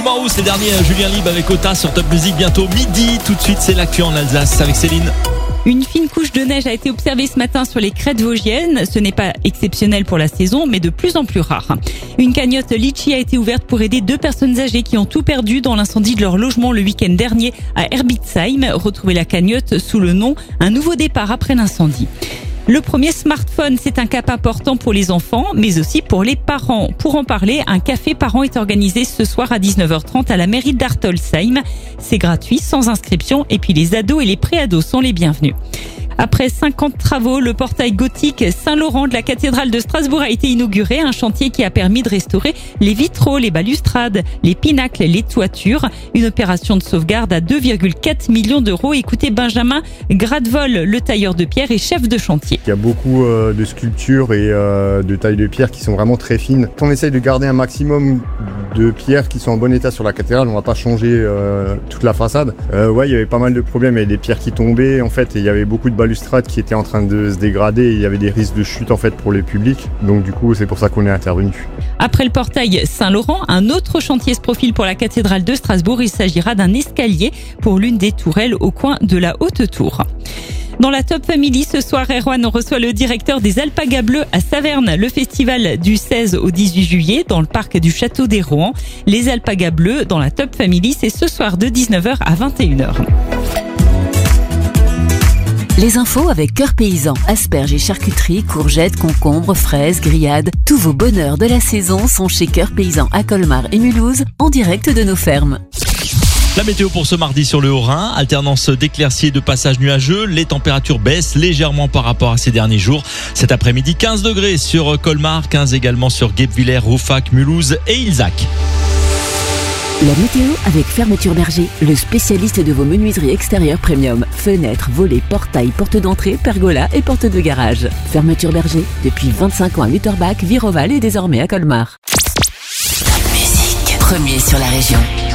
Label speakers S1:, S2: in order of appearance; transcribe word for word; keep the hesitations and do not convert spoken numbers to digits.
S1: Marous, les derniers Julien Libre avec Ota sur Top Music, bientôt midi. Tout de suite, c'est l'actu en Alsace avec Céline.
S2: Une fine couche de neige a été observée ce matin sur les crêtes vosgiennes. Ce n'est pas exceptionnel pour la saison, mais de plus en plus rare. Une cagnotte litchi a été ouverte pour aider deux personnes âgées qui ont tout perdu dans l'incendie de leur logement le week-end dernier à Herbitzheim. Retrouvez la cagnotte sous le nom « Un nouveau départ après l'incendie ». Le premier smartphone, c'est un cap important pour les enfants, mais aussi pour les parents. Pour en parler, un café parents est organisé ce soir à dix-neuf heures trente à la mairie d'Artolsheim. C'est gratuit, sans inscription, et puis les ados et les pré-ados sont les bienvenus. Après cinquante travaux, le portail gothique Saint-Laurent de la cathédrale de Strasbourg a été inauguré, un chantier qui a permis de restaurer les vitraux, les balustrades, les pinacles, les toitures. Une opération de sauvegarde à deux virgule quatre millions d'euros. Écoutez Benjamin Gradevol, le tailleur de pierre et chef de chantier.
S3: Il y a beaucoup euh, de sculptures et euh, de tailles de pierre qui sont vraiment très fines. On essaye de garder un maximum de pierres qui sont en bon état sur la cathédrale. On va pas changer euh, toute la façade. Euh, ouais, il y avait pas mal de problèmes. Il y avait des pierres qui tombaient en fait, et il y avait beaucoup de balustrades qui étaient en train de se dégrader. Et il y avait des risques de chute en fait pour le public. Donc du coup, c'est pour ça qu'on est intervenu.
S2: Après le portail Saint-Laurent, un autre chantier se profile pour la cathédrale de Strasbourg. Il s'agira d'un escalier pour l'une des tourelles au coin de la Haute Tour. Dans la Top Family, ce soir, Erwan reçoit le directeur des Alpagas Bleus à Saverne. Le festival du seize au dix-huit juillet dans le parc du Château des Rohan. Les Alpagas Bleus dans la Top Family, c'est ce soir de dix-neuf heures à vingt et une heures.
S4: Les infos avec Cœur Paysan, asperges et charcuterie, courgettes, concombres, fraises, grillades. Tous vos bonheurs de la saison sont chez Cœur Paysan à Colmar et Mulhouse, en direct de nos fermes.
S1: La météo pour ce mardi sur le Haut-Rhin, alternance d'éclaircies et de passages nuageux. Les températures baissent légèrement par rapport à ces derniers jours. Cet après-midi, quinze degrés sur Colmar, quinze également sur Guebwiller, Rouffach, Mulhouse et Ilzac.
S4: La météo avec Fermeture Berger, le spécialiste de vos menuiseries extérieures premium. Fenêtres, volets, portails, portes d'entrée, pergolas et portes de garage. Fermeture Berger, depuis vingt-cinq ans à Lutterbach, Viroval et désormais à Colmar. Top Music, premier sur la région.